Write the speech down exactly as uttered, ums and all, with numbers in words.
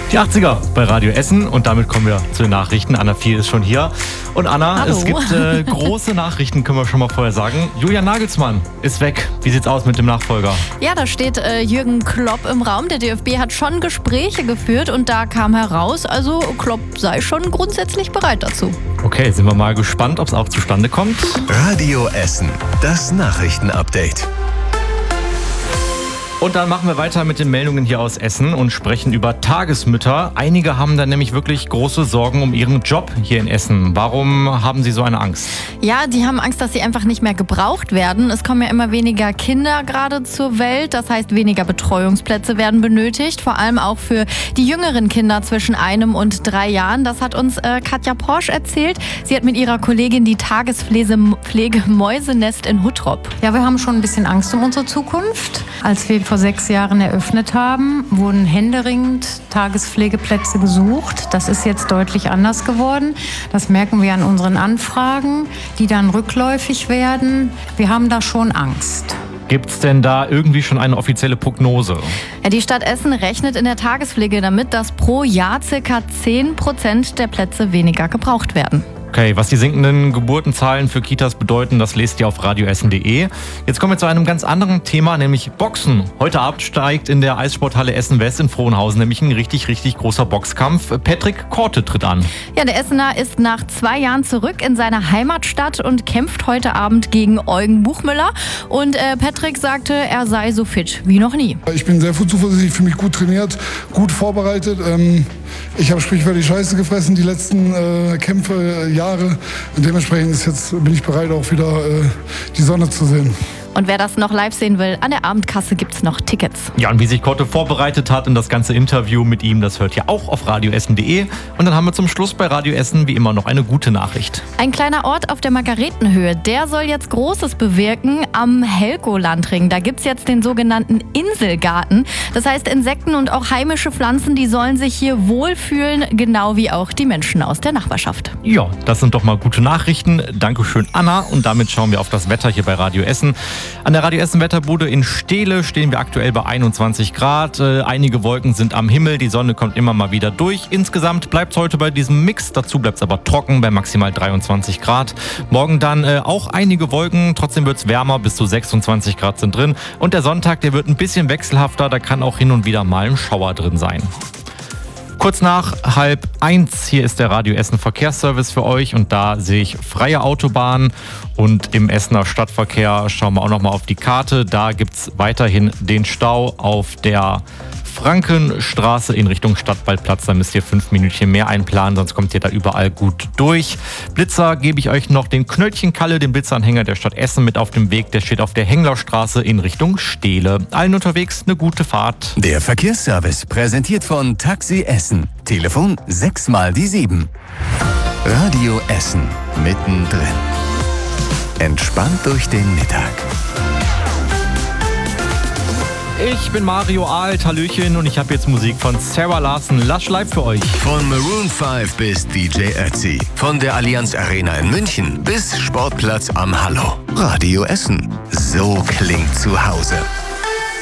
Die achtziger bei Radio Essen und damit kommen wir zu den Nachrichten. Anna Viel ist schon hier. Und Anna, Hallo. Es gibt äh, große Nachrichten, können wir schon mal vorher sagen. Julian Nagelsmann ist weg. Wie sieht's aus mit dem Nachfolger? Ja, da steht äh, Jürgen Klopp im Raum. Der D F B hat schon Gespräche geführt und da kam heraus, also Klopp sei schon grundsätzlich bereit dazu. Okay, sind wir mal gespannt, ob es auch zustande kommt. Radio Essen, das Nachrichtenupdate. Und dann machen wir weiter mit den Meldungen hier aus Essen und sprechen über Tagesmütter. Einige haben da nämlich wirklich große Sorgen um ihren Job hier in Essen. Warum haben sie so eine Angst? Ja, die haben Angst, dass sie einfach nicht mehr gebraucht werden. Es kommen ja immer weniger Kinder gerade zur Welt. Das heißt, weniger Betreuungsplätze werden benötigt. Vor allem auch für die jüngeren Kinder zwischen einem und drei Jahren. Das hat uns äh, Katja Porsch erzählt. Sie hat mit ihrer Kollegin die Tagespflege Mäusenest in Huttrop. Ja, wir haben schon ein bisschen Angst um unsere Zukunft. Als wir vor sechs Jahren eröffnet haben, wurden händeringend Tagespflegeplätze gesucht. Das ist jetzt deutlich anders geworden. Das merken wir an unseren Anfragen, die dann rückläufig werden. Wir haben da schon Angst. Gibt es denn da irgendwie schon eine offizielle Prognose? Ja, die Stadt Essen rechnet in der Tagespflege damit, dass pro Jahr ca. zehn Prozent der Plätze weniger gebraucht werden. Okay, was die sinkenden Geburtenzahlen für Kitas bedeuten, das lest ihr auf radioessen punkt de. Jetzt kommen wir zu einem ganz anderen Thema, nämlich Boxen. Heute Abend steigt in der Eissporthalle Essen-West in Frohnhausen nämlich ein richtig, richtig großer Boxkampf. Patrick Korte tritt an. Ja, der Essener ist nach zwei Jahren zurück in seine Heimatstadt und kämpft heute Abend gegen Eugen Buchmüller. Und äh, Patrick sagte, er sei so fit wie noch nie. Ich bin sehr zuversichtlich, für mich gut trainiert, gut vorbereitet. Ähm, ich habe sprichwörtlich Scheiße gefressen die letzten äh, Kämpfe, Jahre. Und dementsprechend ist jetzt, bin ich bereit, auch wieder äh, die Sonne zu sehen. Und wer das noch live sehen will, an der Abendkasse gibt es noch Tickets. Ja, und wie sich Korte vorbereitet hat und das ganze Interview mit ihm, das hört ihr auch auf radioessen punkt de. Und dann haben wir zum Schluss bei Radio Essen wie immer noch eine gute Nachricht. Ein kleiner Ort auf der Margaretenhöhe, der soll jetzt Großes bewirken am Helgolandring. Da gibt es jetzt den sogenannten Inselgarten. Das heißt, Insekten und auch heimische Pflanzen, die sollen sich hier wohlfühlen, genau wie auch die Menschen aus der Nachbarschaft. Ja, das sind doch mal gute Nachrichten. Dankeschön, Anna. Und damit schauen wir auf das Wetter hier bei Radio Essen. An der Radio Essen Wetterbude in Steele stehen wir aktuell bei einundzwanzig Grad. Äh, einige Wolken sind am Himmel, die Sonne kommt immer mal wieder durch. Insgesamt bleibt es heute bei diesem Mix. Dazu bleibt es aber trocken bei maximal dreiundzwanzig Grad. Morgen dann äh, auch einige Wolken, trotzdem wird es wärmer, bis zu sechsundzwanzig Grad sind drin. Und der Sonntag, der wird ein bisschen wechselhafter, da kann auch hin und wieder mal ein Schauer drin sein. Kurz nach halb eins, hier ist der Radio Essen Verkehrsservice für euch und da sehe ich freie Autobahn und im Essener Stadtverkehr schauen wir auch nochmal auf die Karte. Da gibt es weiterhin den Stau auf der Frankenstraße in Richtung Stadtwaldplatz. Da müsst ihr fünf Minütchen mehr einplanen, sonst kommt ihr da überall gut durch. Blitzer gebe ich euch noch den Knöllchenkalle, den Blitzanhänger der Stadt Essen mit auf dem Weg. Der steht auf der Henglerstraße in Richtung Steele. Allen unterwegs eine gute Fahrt. Der Verkehrsservice präsentiert von Taxi Essen. Telefon sechs mal die sieben. Radio Essen mittendrin. Entspannt durch den Mittag. Ich bin Mario Alt, Hallöchen, und ich habe jetzt Musik von Sarah Larson, Lush Live für euch. Von Maroon fünf bis D J Ötzi. Von der Allianz Arena in München bis Sportplatz am Hallo. Radio Essen. So klingt zu Hause.